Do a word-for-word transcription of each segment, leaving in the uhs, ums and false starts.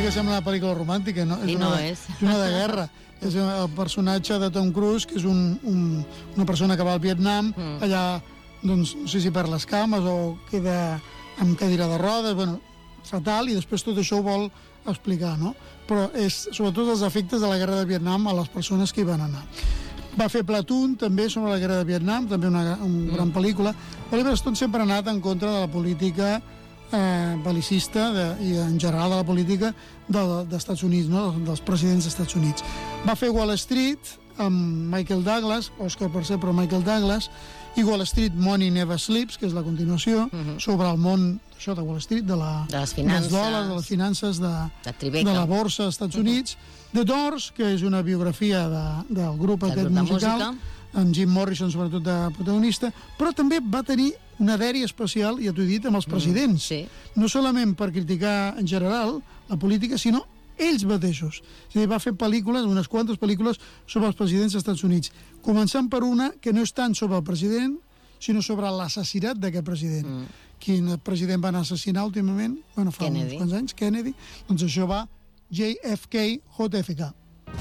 sé que sembla una pel·lícula romàntica, no? I és una, no és. És una de guerra. És el personatge de Tom Cruise, que és un, un, una persona que va al Vietnam, mm. allà, doncs, no sé si per les cames o queda amb cadira de rodes, bueno, fatal, i després tot això ho vol explicar, no? Però és sobretot els efectes de la guerra de Vietnam a les persones que hi van anar. Va fer Platoon, també, sobre la guerra de Vietnam, també una, una mm. gran pel·lícula. Oliver Stone sempre ha anat en contra de la política eh, bel·licista de, i en general de la política dels de, Estats Units, no? Dels presidents dels Estats Units. Va fer Wall Street amb Michael Douglas, Oscar per ser, però Michael Douglas, i Wall Street Money Never Sleeps, que és la continuació, uh-huh. sobre el món això de Wall Street, de, la, de les finances, dels dòlars, de les finances de, de, de la borsa als Estats Units. Uh-huh. The Doors, que és una biografia de, del grup del aquest grup musical, amb Jim Morrison sobretot de protagonista, però també va tenir una dèria especial, ja t'ho he dit, amb els presidents. Mm, sí. No solament per criticar en general la política, sinó ells mateixos. És a dir, va fer pel·lícules, unes quantes pel·lícules sobre els presidents dels Estats Units, començant per una que no és tant sobre el president, sinó sobre l'assassinat d'aquest president. Mm. Quin president van assassinar últimament? Bueno, fa Kennedy. uns quants anys, Kennedy. Doncs això va J F K, J F K.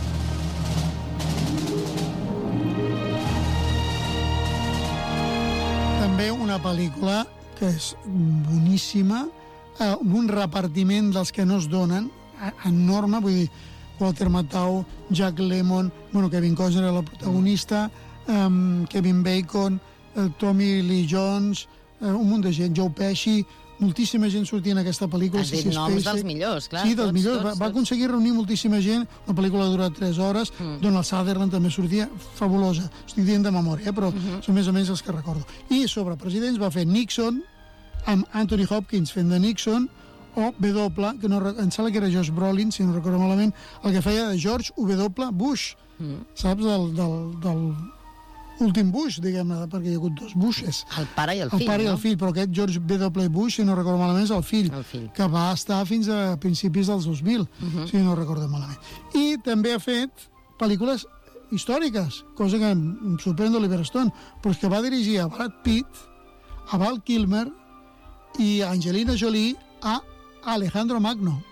També una pel·lícula que és boníssima, eh, un repartiment dels que no es donen, enorme, vull dir, Walter Matthau, Jack Lemmon, bueno, Kevin Costner era el protagonista, um, Kevin Bacon, uh, Tommy Lee Jones, uh, un munt de gent, Joe Pesci, moltíssima gent sortia en aquesta pel·lícula. Has dit noms dels millors, clar. Sí, dels tots, millors. Tots, va, va aconseguir reunir moltíssima gent, la pel·lícula ha durat tres hores, mm. Donald Sutherland també sortia, fabulosa. Estic dient de memòria, eh, però mm-hmm. són més o menys els que recordo. I sobre presidents va fer Nixon, amb Anthony Hopkins fent de Nixon, o W, que no, em sembla que era Josh Brolin, si no recordo malament, el que feia de George W. Bush, mm. saps, del, del, del últim Bush, diguem-ne, perquè hi ha hagut dos Bushes. El pare i el, el fill, pare no? i el fill, però aquest George W. Bush, si no recordo malament, és el fill, el fill, que va estar fins a principis dels dos mil, uh-huh. si no recordo malament. I també ha fet pel·lícules històriques, cosa que em sorprèn d'Oliver Stone, però és que va dirigir a Brad Pitt, a Val Kilmer i a Angelina Jolie, a Alejandro Magno.